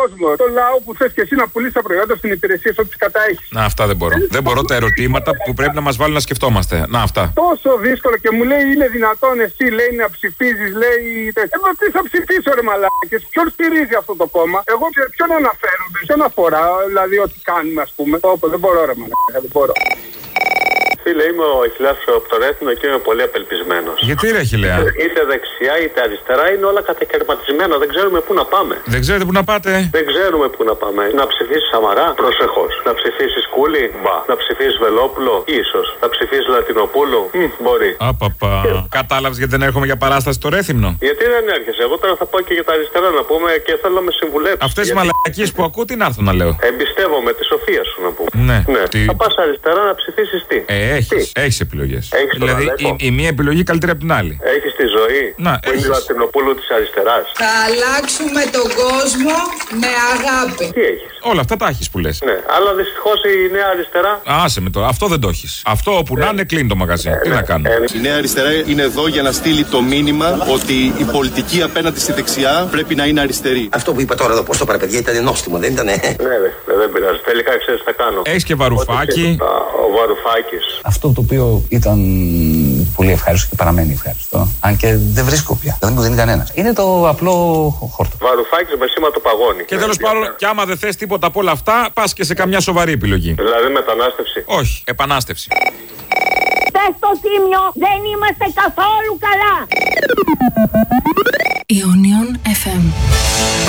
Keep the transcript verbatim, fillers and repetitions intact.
κόσμο, το λαό που θες και εσύ να πουλήσει τα προϊόντα στην υπηρεσία σου, τις καταέχεις. Να, αυτά δεν μπορώ. Δεν μπορώ τα ερωτήματα που πρέπει να μας βάλουν να σκεφτόμαστε. Να, αυτά. Τόσο δύσκολο και μου λέει είναι δυνατόν εσύ λέει να ψηφίζεις, λέει. Εγώ τι θα ψηφίσω ρε μαλάκες, ποιον στηρίζει αυτό το κόμμα. Εγώ ποιον αναφέρομαι, ποιον αφορά, δηλαδή ό,τι κάνουμε ας πούμε. Όπω δεν μπορώ ρε μαλάκα, δεν μπορώ. Φίλε, είμαι ο Αχιλλάς από το Ρέθινο και είμαι πολύ απελπισμένος. Γιατί ρε Αχιλλέα? Είτε δεξιά είτε αριστερά είναι όλα κατακαιρματισμένα. Δεν ξέρουμε πού να πάμε. Δεν ξέρετε πού να πάτε. Δεν ξέρουμε πού να πάμε. Να ψηφίσεις Σαμαρά, προσεχώς. Να ψηφίσεις Κούλη, μπα. Να ψηφίσεις Βελόπουλο, ίσως. Να ψηφίσεις Λατινοπούλου, μ, μπορεί. Απαπα. Κατάλαβες γιατί δεν έρχομαι για παράσταση στο Ρέθυμνο? Γιατί δεν έρχεσαι? Εγώ τώρα θα πάω και για τα αριστερά να πούμε και θέλω να με συμβουλέψεις. Αυτές οι γιατί... μαλακίες που ακούω, τι να έρθω να λέω. Εμπιστεύομαι τη σοφία σου να πούμε. Ναι. ναι. Τι... Θα πας αριστερά να ψηφίσεις τι. Ε, έχεις, έχεις επιλογές. Έχεις δηλαδή η, η μία επιλογή καλύτερη από την άλλη. Έχεις τη ζωή να, που έχεις. είναι η Λατινοπούλου της αριστεράς. Θα αλλάξουμε τον κόσμο με αγάπη. Τι έχεις? Όλα αυτά τα έχεις που λες. Ναι, αλλά δυστυχώς η νέα αριστερά. Άσε με τώρα, αυτό δεν το έχεις. Αυτό όπου ε, να είναι κλείνει το μαγαζί. Ε, τι ναι, να κάνω. Ε, η νέα αριστερά είναι εδώ για να στείλει το μήνυμα ότι η πολιτική απέναντι στη δεξιά πρέπει να είναι αριστερή. Αυτό που είπα τώρα εδώ, πώς το πάρε παιδιά, ήταν νόστιμο, δεν ήτανε? Ναι, ρε, δεν πειράζει. Τελικά ξέρεις τι θα κάνω. Έχεις και Βαρουφάκη. Ο Βαρουφάκης. Αυτό το οποίο ήταν πολύ ευχάριστο και παραμένει ευχάριστο, αν και δεν βρίσκω πια, δεν μου δίνει κανένα. Είναι το απλό χόρτο. Βαρουφάκης με σήμα το παγώνι. Και τέλος πάντων, κι άμα δεν θες τίποτα από όλα αυτά, πας και σε καμιά σοβαρή επιλογή. Δηλαδή μετανάστευση. Όχι, επανάστευση. Πες στο Τίμιο, δεν είμαστε καθόλου καλά. Ionion εφ εμ.